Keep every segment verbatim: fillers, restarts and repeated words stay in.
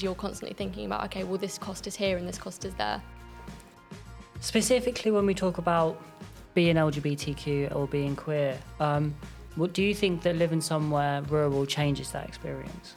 because you're constantly thinking about, okay, well, this cost is here and this cost is there. Specifically, when we talk about being L G B T Q or being queer, um, what do you think that living somewhere rural changes that experience?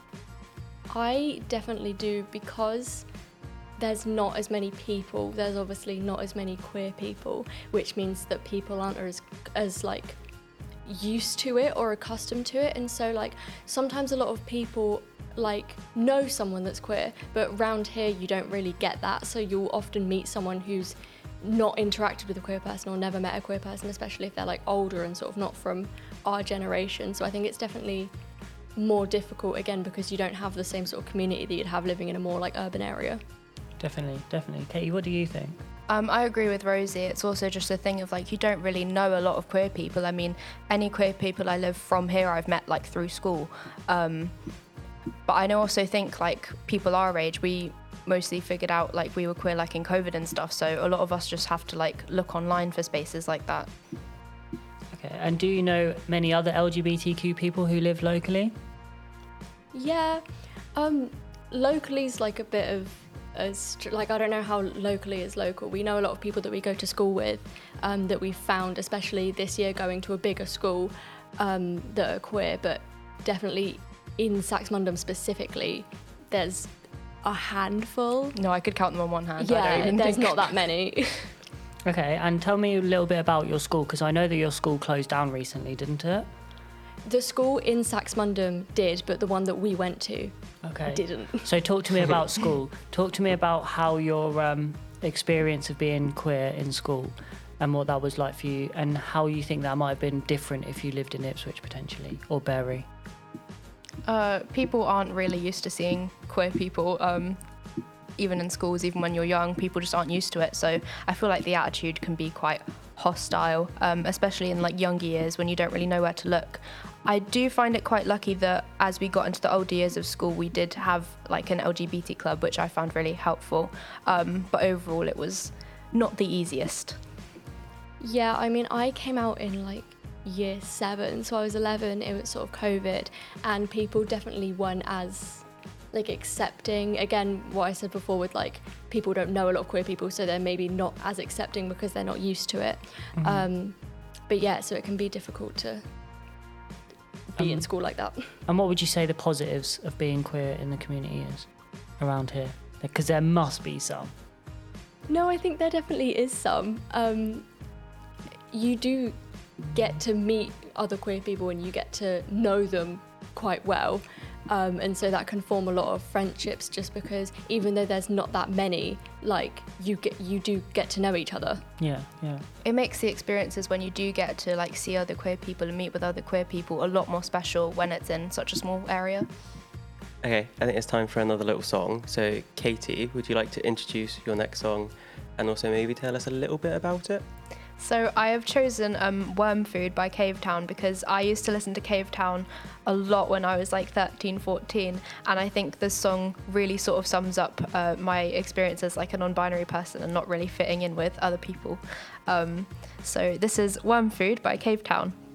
I definitely do, because there's not as many people. There's obviously not as many queer people, which means that people aren't as as like used to it or accustomed to it. And so like sometimes a lot of people like know someone that's queer, but round here you don't really get that. So you'll often meet someone who's not interacted with a queer person or never met a queer person, especially if they're like older and sort of not from our generation. So I think it's definitely more difficult, again, because you don't have the same sort of community that you'd have living in a more like urban area. Definitely, definitely. Katie, what do you think? Um, I agree with Rosie. It's also just a thing of like, you don't really know a lot of queer people. I mean, any queer people I live from here I've met like through school. Um, but I know also think like people our age, we mostly figured out like we were queer like in COVID and stuff. So a lot of us just have to like look online for spaces like that. Okay, and do you know many other L G B T Q people who live locally? Yeah, um, locally's like a bit of a str- like I don't know how locally is local. We know a lot of people that we go to school with, um, that we've found, especially this year going to a bigger school, um, that are queer. But definitely in Saxmundham specifically, there's a handful. No, I could count them on one hand. I don't Yeah, even there's think. not that many. Okay, and tell me a little bit about your school, because I know that your school closed down recently, didn't it? The school in Saxmundham did, but the one that we went to Okay. didn't. So talk to me about school. Talk to me about how your um, experience of being queer in school and what that was like for you, and how you think that might have been different if you lived in Ipswich potentially, or Bury. Uh, people aren't really used to seeing queer people, um, even in schools, even when you're young. People just aren't used to it. So I feel like the attitude can be quite hostile, um, especially in like younger years when you don't really know where to look. I do find it quite lucky that as we got into the older years of school, we did have like an L G B T club, which I found really helpful. Um, but overall, it was not the easiest. Yeah, I mean, I came out in like year seven, so I was eleven, it was sort of COVID, and people definitely weren't as like accepting. Again, what I said before with like people don't know a lot of queer people, so they're maybe not as accepting because they're not used to it. Mm-hmm. Um, but yeah, so it can be difficult to be Um, in school like that. And what would you say the positives of being queer in the community is around here? Because there must be some. No, I think there definitely is some. Um, you do get to meet other queer people and you get to know them quite well. Um, and so that can form a lot of friendships, just because even though there's not that many, like you get, you do get to know each other. Yeah, yeah. It makes the experiences when you do get to like see other queer people and meet with other queer people a lot more special when it's in such a small area. Okay, I think it's time for another little song. So Katie, would you like to introduce your next song and also maybe tell us a little bit about it? So I have chosen um, Worm Food by Cavetown because I used to listen to Cavetown a lot when I was like thirteen, fourteen, and I think this song really sort of sums up uh, my experience as like a non-binary person and not really fitting in with other people. Um, so this is Worm Food by Cavetown.